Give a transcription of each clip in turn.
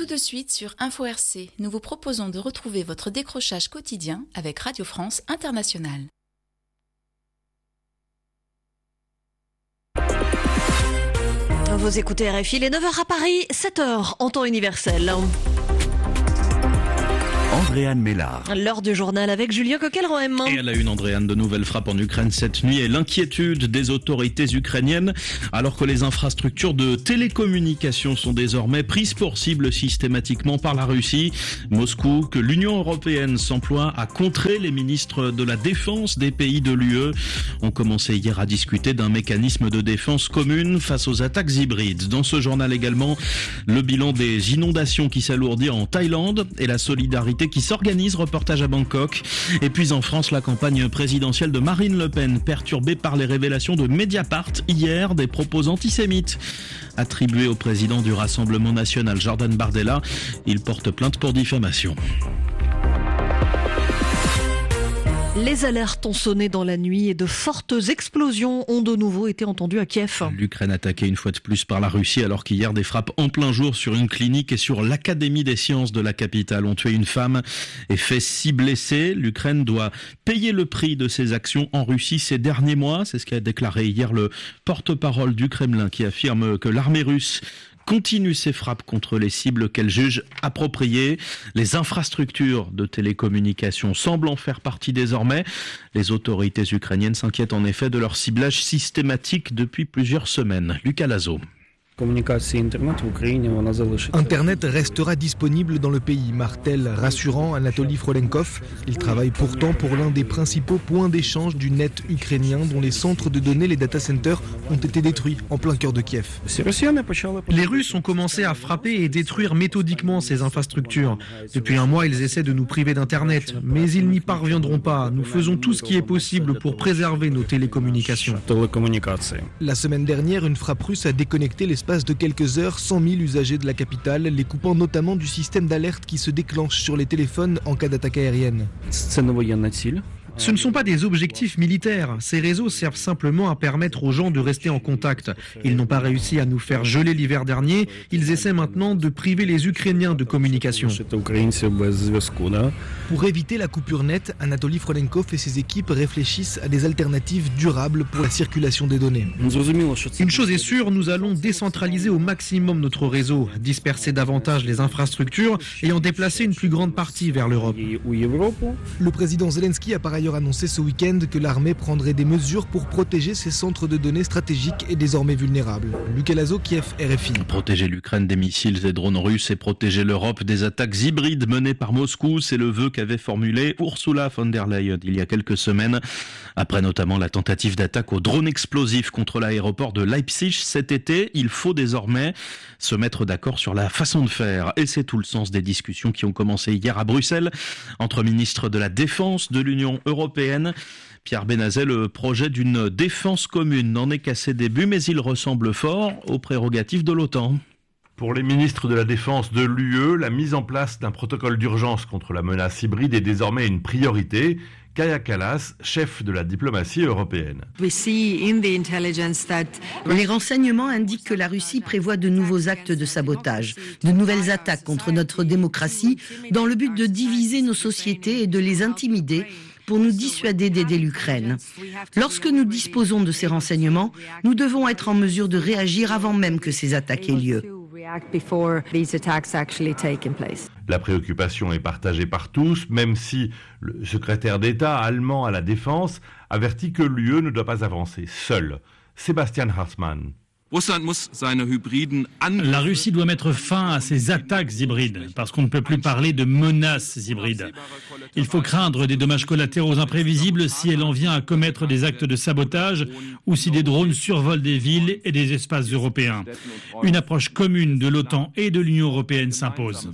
Tout de suite sur Info RC, nous vous proposons de retrouver votre décrochage quotidien avec Radio France Internationale. Vous écoutez RFI, les 9h à Paris, 7h en temps universel. Andréane Mélard. L'heure du journal avec Julien Coquel-Rohem. Et à la une, Andréane, de nouvelles frappes en Ukraine cette nuit et l'inquiétude des autorités ukrainiennes alors que les infrastructures de télécommunications sont désormais prises pour cible systématiquement par la Russie. Moscou, que l'Union européenne s'emploie à contrer. Les ministres de la Défense des pays de l'UE ont commencé hier à discuter d'un mécanisme de défense commune face aux attaques hybrides. Dans ce journal également, le bilan des inondations qui s'alourdit en Thaïlande et la solidarité qui s'organise, reportage à Bangkok. Et puis en France, la campagne présidentielle de Marine Le Pen, perturbée par les révélations de Mediapart hier des propos antisémites attribués au président du Rassemblement national, Jordan Bardella. Il porte plainte pour diffamation. Les alertes ont sonné dans la nuit et de fortes explosions ont de nouveau été entendues à Kiev. L'Ukraine attaquée une fois de plus par la Russie alors qu'hier des frappes en plein jour sur une clinique et sur l'Académie des sciences de la capitale ont tué une femme et fait 6 blessés. L'Ukraine doit payer le prix de ses actions en Russie ces derniers mois. C'est ce qu'a déclaré hier le porte-parole du Kremlin qui affirme que l'armée russe continue ses frappes contre les cibles qu'elle juge appropriées. Les infrastructures de télécommunications semblent en faire partie désormais. Les autorités ukrainiennes s'inquiètent en effet de leur ciblage systématique depuis plusieurs semaines. Lucas Lazo. Internet restera disponible dans le pays, martèle rassurant Anatoly Frolenkov. Il travaille pourtant pour l'un des principaux points d'échange du net ukrainien dont les centres de données, les data centers, ont été détruits en plein cœur de Kiev. Les Russes ont commencé à frapper et détruire méthodiquement ces infrastructures. Depuis un mois, ils essaient de nous priver d'Internet, mais ils n'y parviendront pas. Nous faisons tout ce qui est possible pour préserver nos télécommunications. La semaine dernière, une frappe russe a déconnecté l'espace de quelques heures 100 000 usagers de la capitale, les coupant notamment du système d'alerte qui se déclenche sur les téléphones en cas d'attaque aérienne. Ce ne sont pas des objectifs militaires. Ces réseaux servent simplement à permettre aux gens de rester en contact. Ils n'ont pas réussi à nous faire geler l'hiver dernier. Ils essaient maintenant de priver les Ukrainiens de communication. Pour éviter la coupure nette, Anatoly Frolenkov et ses équipes réfléchissent à des alternatives durables pour la circulation des données. Une chose est sûre, nous allons décentraliser au maximum notre réseau, disperser davantage les infrastructures et en déplacer une plus grande partie vers l'Europe. Le président Zelensky a par ailleurs annoncé ce week-end que l'armée prendrait des mesures pour protéger ses centres de données stratégiques et désormais vulnérables. Lucas Lazo, Kiev, RFI. Protéger l'Ukraine des missiles et drones russes et protéger l'Europe des attaques hybrides menées par Moscou, c'est le vœu qu'avait formulé Ursula von der Leyen il y a quelques semaines, après notamment la tentative d'attaque au drone explosif contre l'aéroport de Leipzig cet été. Il faut désormais se mettre d'accord sur la façon de faire. Et c'est tout le sens des discussions qui ont commencé hier à Bruxelles entre ministres de la Défense de l'Union européenne. Pierre Benazet, le projet d'une défense commune n'en est qu'à ses débuts, mais il ressemble fort aux prérogatives de l'OTAN. Pour les ministres de la Défense de l'UE, la mise en place d'un protocole d'urgence contre la menace hybride est désormais une priorité. Kaja Kallas, chef de la diplomatie européenne. Les renseignements indiquent que la Russie prévoit de nouveaux actes de sabotage, de nouvelles attaques contre notre démocratie, dans le but de diviser nos sociétés et de les intimider pour nous dissuader d'aider l'Ukraine. Lorsque nous disposons de ces renseignements, nous devons être en mesure de réagir avant même que ces attaques aient lieu. La préoccupation est partagée par tous, même si le secrétaire d'État allemand à la Défense avertit que l'UE ne doit pas avancer seule. Sébastien Hartmann. La Russie doit mettre fin à ses attaques hybrides, parce qu'on ne peut plus parler de menaces hybrides. Il faut craindre des dommages collatéraux imprévisibles si elle en vient à commettre des actes de sabotage ou si des drones survolent des villes et des espaces européens. Une approche commune de l'OTAN et de l'Union européenne s'impose.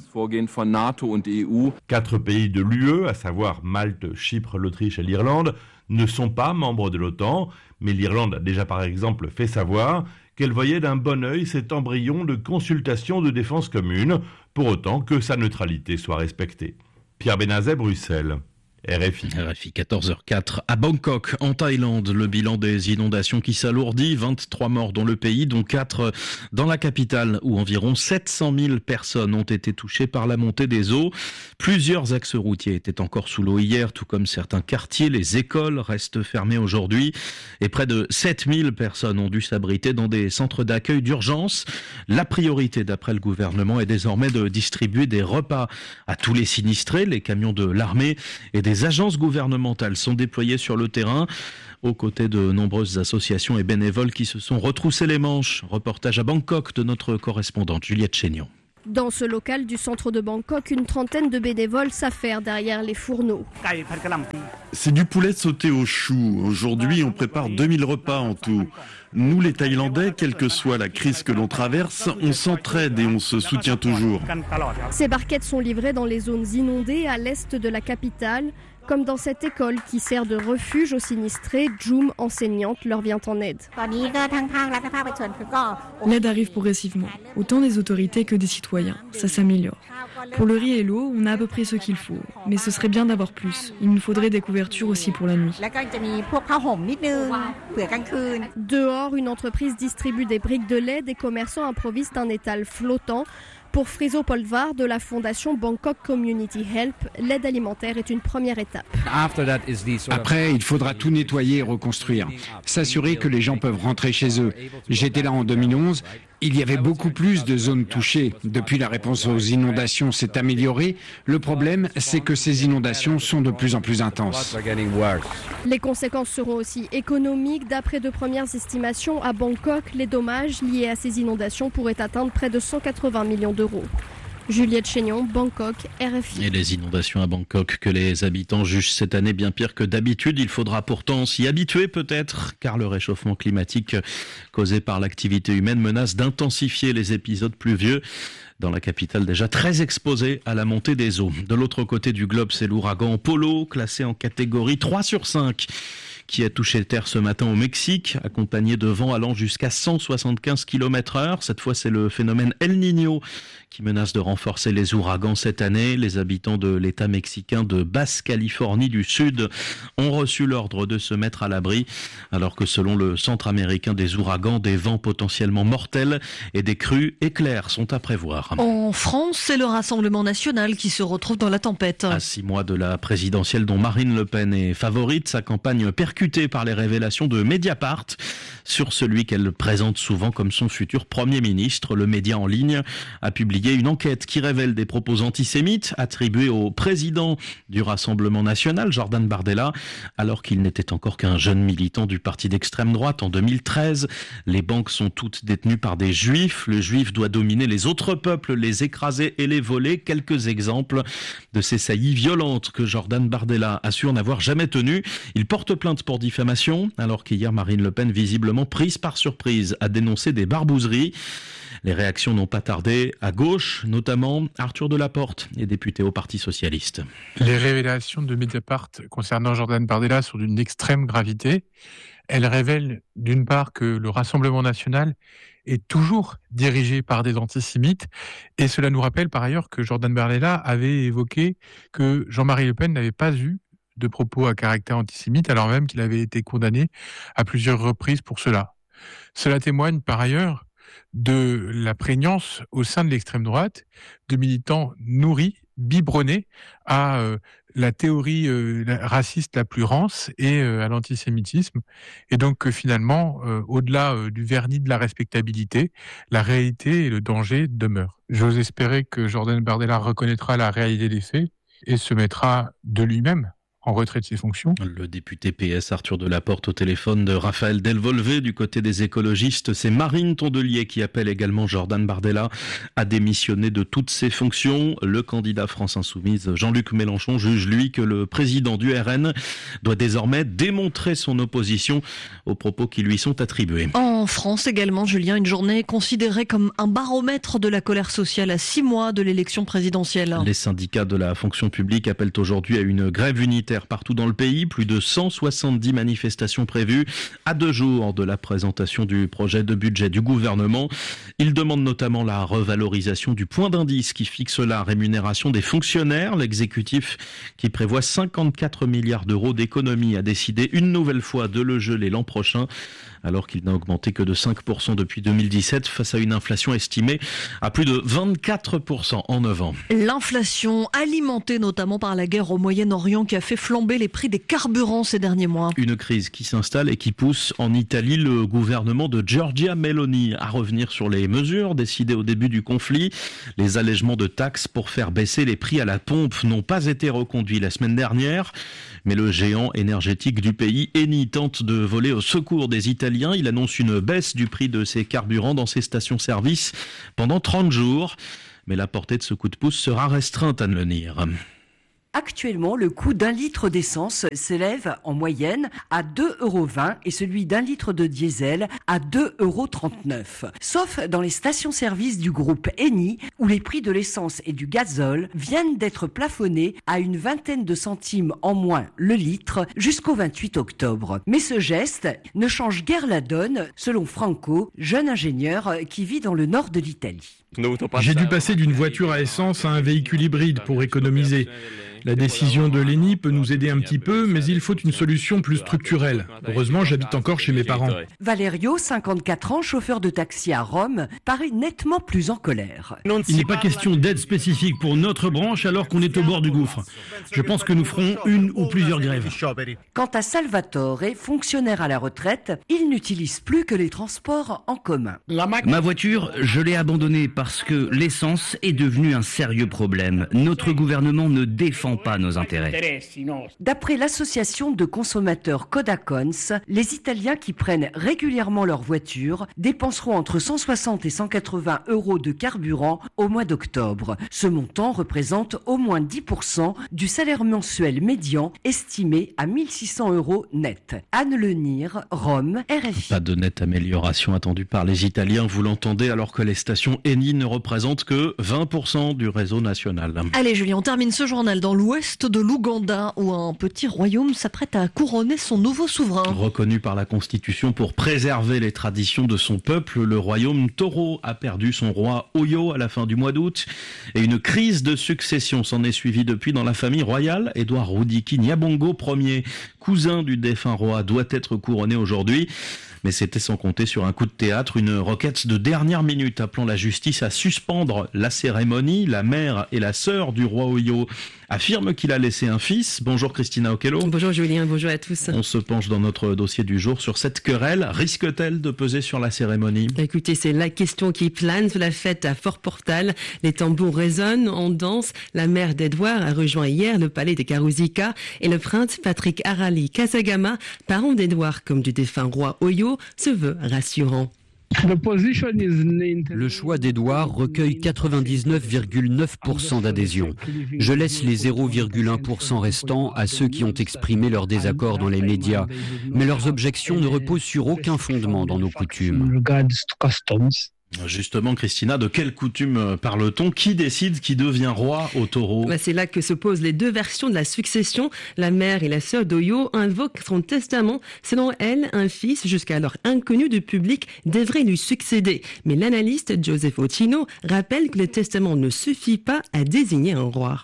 4 pays de l'UE, à savoir Malte, Chypre, l'Autriche et l'Irlande, ne sont pas membres de l'OTAN, mais l'Irlande a déjà par exemple fait savoir qu'elle voyait d'un bon œil cet embryon de consultation de défense commune, pour autant que sa neutralité soit respectée. Pierre Benazet, Bruxelles. RFI. RFI 14h04 à Bangkok, en Thaïlande. Le bilan des inondations qui s'alourdit, 23 morts dans le pays, dont 4 dans la capitale, où environ 700 000 personnes ont été touchées par la montée des eaux. Plusieurs axes routiers étaient encore sous l'eau hier, tout comme certains quartiers. Les écoles restent fermées aujourd'hui et près de 7000 personnes ont dû s'abriter dans des centres d'accueil d'urgence. La priorité, d'après le gouvernement, est désormais de distribuer des repas à tous les sinistrés. Les camions de l'armée et des agences gouvernementales sont déployées sur le terrain, aux côtés de nombreuses associations et bénévoles qui se sont retroussés les manches. Reportage à Bangkok de notre correspondante Juliette Chénion. Dans ce local du centre de Bangkok, une trentaine de bénévoles s'affairent derrière les fourneaux. C'est du poulet sauté au chou. Aujourd'hui, on prépare 2000 repas en tout. Nous, les Thaïlandais, quelle que soit la crise que l'on traverse, on s'entraide et on se soutient toujours. Ces barquettes sont livrées dans les zones inondées à l'est de la capitale, comme dans cette école qui sert de refuge aux sinistrés. Jum, enseignante, leur vient en aide. L'aide arrive progressivement, autant des autorités que des citoyens. Ça s'améliore. Pour le riz et l'eau, on a à peu près ce qu'il faut. Mais ce serait bien d'avoir plus. Il nous faudrait des couvertures aussi pour la nuit. Dehors, une entreprise distribue des briques de lait. Des commerçants improvisent un étal flottant. Pour Friso Polvar de la fondation Bangkok Community Help, l'aide alimentaire est une première étape. Après, il faudra tout nettoyer et reconstruire. S'assurer que les gens peuvent rentrer chez eux. J'étais là en 2011. Il y avait beaucoup plus de zones touchées. Depuis, la réponse aux inondations s'est améliorée. Le problème, c'est que ces inondations sont de plus en plus intenses. Les conséquences seront aussi économiques. D'après de premières estimations, à Bangkok, les dommages liés à ces inondations pourraient atteindre près de 180 millions d'euros. Juliette Chénion, Bangkok, RFI. Et les inondations à Bangkok que les habitants jugent cette année bien pire que d'habitude. Il faudra pourtant s'y habituer peut-être, car le réchauffement climatique causé par l'activité humaine menace d'intensifier les épisodes pluvieux dans la capitale déjà très exposée à la montée des eaux. De l'autre côté du globe, c'est l'ouragan Polo, classé en catégorie 3 sur 5. Qui a touché terre ce matin au Mexique, accompagné de vents allant jusqu'à 175 km/h. Cette fois, c'est le phénomène El Niño qui menace de renforcer les ouragans cette année. Les habitants de l'État mexicain de Basse-Californie du Sud ont reçu l'ordre de se mettre à l'abri, alors que selon le Centre américain des ouragans, des vents potentiellement mortels et des crues éclairs sont à prévoir. En France, c'est le Rassemblement national qui se retrouve dans la tempête. À 6 mois de la présidentielle dont Marine Le Pen est favorite, sa campagne percutée par les révélations de Mediapart sur celui qu'elle présente souvent comme son futur Premier ministre. Le média en ligne a publié une enquête qui révèle des propos antisémites attribués au président du Rassemblement national, Jordan Bardella, alors qu'il n'était encore qu'un jeune militant du parti d'extrême droite en 2013. Les banques sont toutes détenues par des juifs. Le juif doit dominer les autres peuples, les écraser et les voler. Quelques exemples de ces saillies violentes que Jordan Bardella assure n'avoir jamais tenues. Il porte plainte pour diffamation, alors qu'hier Marine Le Pen, visiblement prise par surprise, a dénoncé des barbouzeries. Les réactions n'ont pas tardé à gauche, notamment Arthur Delaporte est député au Parti socialiste. Les révélations de Mediapart concernant Jordan Bardella sont d'une extrême gravité. Elles révèlent d'une part que le Rassemblement national est toujours dirigé par des antisémites, et cela nous rappelle par ailleurs que Jordan Bardella avait évoqué que Jean-Marie Le Pen n'avait pas eu de propos à caractère antisémite, alors même qu'il avait été condamné à plusieurs reprises pour cela. Cela témoigne par ailleurs de la prégnance au sein de l'extrême droite de militants nourris, biberonnés à la théorie raciste la plus rance et à l'antisémitisme. Et donc finalement, au-delà du vernis de la respectabilité, la réalité et le danger demeurent. J'ose espérer que Jordan Bardella reconnaîtra la réalité des faits et se mettra de lui-même en retrait de ses fonctions. Le député PS Arthur Delaporte au téléphone de Raphaël Delvolvé du côté des écologistes. C'est Marine Tondelier qui appelle également Jordan Bardella à démissionner de toutes ses fonctions. Le candidat France Insoumise Jean-Luc Mélenchon juge lui que le président du RN doit désormais démontrer son opposition aux propos qui lui sont attribués. En France également, Julien, une journée considérée comme un baromètre de la colère sociale à 6 mois de l'élection présidentielle. Les syndicats de la fonction publique appellent aujourd'hui à une grève unitaire militaires partout dans le pays. Plus de 170 manifestations prévues à 2 jours de la présentation du projet de budget du gouvernement. Il demande notamment la revalorisation du point d'indice qui fixe la rémunération des fonctionnaires. L'exécutif qui prévoit 54 milliards d'euros d'économies a décidé une nouvelle fois de le geler l'an prochain, alors qu'il n'a augmenté que de 5% depuis 2017 face à une inflation estimée à plus de 24% en 9 ans. L'inflation alimentée notamment par la guerre au Moyen-Orient qui a fait flamber les prix des carburants ces derniers mois. Une crise qui s'installe et qui pousse en Italie le gouvernement de Giorgia Meloni à revenir sur les mesures décidées au début du conflit. Les allègements de taxes pour faire baisser les prix à la pompe n'ont pas été reconduits la semaine dernière. Mais le géant énergétique du pays, Eni, tente de voler au secours des Italiens. Il annonce une baisse du prix de ses carburants dans ses stations-service pendant 30 jours. Mais la portée de ce coup de pouce sera restreinte, Anne Lenir. Actuellement, le coût d'un litre d'essence s'élève en moyenne à 2,20 € et celui d'un litre de diesel à 2,39 €. Sauf dans les stations-service du groupe Eni, où les prix de l'essence et du gazole viennent d'être plafonnés à une vingtaine de centimes en moins le litre jusqu'au 28 octobre. Mais ce geste ne change guère la donne, selon Franco, jeune ingénieur qui vit dans le nord de l'Italie. J'ai dû passer d'une voiture à essence à un véhicule hybride pour économiser. La décision de l'Eni peut nous aider un petit peu, mais il faut une solution plus structurelle. Heureusement, j'habite encore chez mes parents. Valerio, 54 ans, chauffeur de taxi à Rome, paraît nettement plus en colère. Il n'est pas question d'aide spécifique pour notre branche alors qu'on est au bord du gouffre. Je pense que nous ferons une ou plusieurs grèves. Quant à Salvatore, fonctionnaire à la retraite, il n'utilise plus que les transports en commun. Ma voiture, je l'ai abandonnée parce que l'essence est devenue un sérieux problème. Notre gouvernement ne défend pas nos intérêts. D'après l'association de consommateurs Codacons, les Italiens qui prennent régulièrement leur voiture dépenseront entre 160 et 180 € de carburant au mois d'octobre. Ce montant représente au moins 10% du salaire mensuel médian estimé à 1 600 € net. Anne Lenir, Rome, RFI. Pas de nette amélioration attendue par les Italiens, vous l'entendez, alors que les stations Eni ne représentent que 20% du réseau national. Allez Julien, on termine ce journal dans l'ouest de l'Ouganda où un petit royaume s'apprête à couronner son nouveau souverain. Reconnu par la Constitution pour préserver les traditions de son peuple, le royaume Toro a perdu son roi Oyo à la fin du mois d'août et une crise de succession s'en est suivie depuis dans la famille royale. Édouard Rudiki Nyabongo, premier cousin du défunt roi, doit être couronné aujourd'hui. Mais c'était sans compter sur un coup de théâtre, une requête de dernière minute appelant la justice à suspendre la cérémonie. La mère et la sœur du roi Oyo affirment qu'il a laissé un fils. Bonjour Christina Okello. Bonjour Julien, bonjour à tous. On se penche dans notre dossier du jour sur cette querelle. Risque-t-elle de peser sur la cérémonie ? Écoutez, c'est la question qui plane sur la fête à Fort Portal. Les tambours résonnent, on danse. La mère d'Edouard a rejoint hier le palais de Karuzika et le prince Patrick Harali Kasagama, parent d'Edouard comme du défunt roi Oyo, se veut rassurant. Le choix d'Edouard recueille 99,9% d'adhésion. Je laisse les 0,1% restants à ceux qui ont exprimé leur désaccord dans les médias. Mais leurs objections ne reposent sur aucun fondement dans nos coutumes. Justement, Christina, de quelle coutume parle-t-on ? Qui décide qui devient roi au Taureau ? C'est là que se posent les deux versions de la succession. La mère et la sœur d'Oyo invoquent son testament. Selon elle, un fils, jusqu'alors inconnu du public, devrait lui succéder. Mais l'analyste Joseph Ochino rappelle que le testament ne suffit pas à désigner un roi.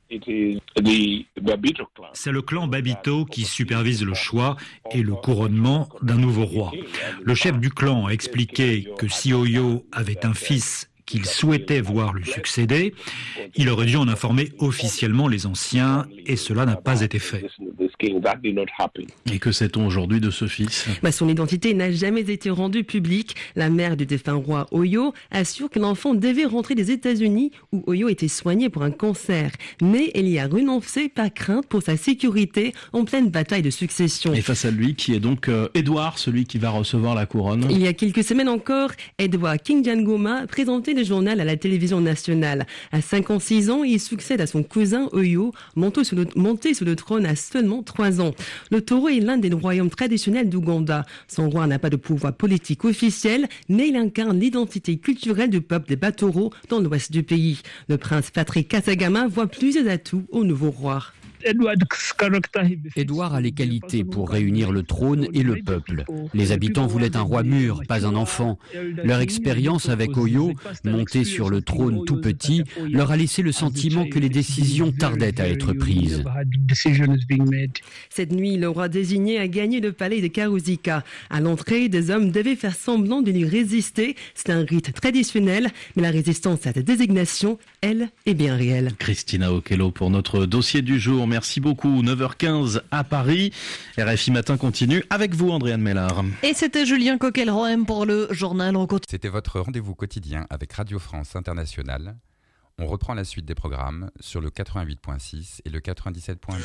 C'est le clan Babito qui supervise le choix et le couronnement d'un nouveau roi. Le chef du clan a expliqué que si Oyo avait un fils qu'il souhaitait voir lui succéder, il aurait dû en informer officiellement les anciens et cela n'a pas été fait. Et que sait-on aujourd'hui de ce fils ? Son identité n'a jamais été rendue publique. La mère du défunt roi Oyo assure que l'enfant devait rentrer des États-Unis où Oyo était soigné pour un cancer. Mais elle y a renoncé par crainte pour sa sécurité en pleine bataille de succession. Et face à lui, qui est donc Édouard, celui qui va recevoir la couronne ? Il y a quelques semaines encore, Edouard Kinjangoma présentait le journal à la télévision nationale. À 56 ans, il succède à son cousin Oyo, monté sur le trône à seulement 3 ans. Le Taureau est l'un des royaumes traditionnels d'Ouganda. Son roi n'a pas de pouvoir politique officiel, mais il incarne l'identité culturelle du peuple des Batoro dans l'ouest du pays. Le prince Patrick Kasagama voit plusieurs atouts au nouveau roi. Édouard a les qualités pour réunir le trône et le peuple. Les habitants voulaient un roi mûr, pas un enfant. Leur expérience avec Oyo, monté sur le trône tout petit, leur a laissé le sentiment que les décisions tardaient à être prises. Cette nuit, le roi désigné a gagné le palais de Karouzika. À l'entrée, des hommes devaient faire semblant de lui résister. C'est un rite traditionnel, mais la résistance à cette désignation, elle, est bien réelle. Christina Okello pour notre dossier du jour. Merci beaucoup. 9h15 à Paris. RFI Matin continue avec vous, Andréane Mellard. Et c'était Julien Coquelin pour le journal. C'était votre rendez-vous quotidien avec Radio France Internationale. On reprend la suite des programmes sur le 88.6 et le 97.2.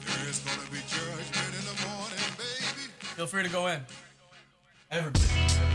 Feel free to go in. Everybody.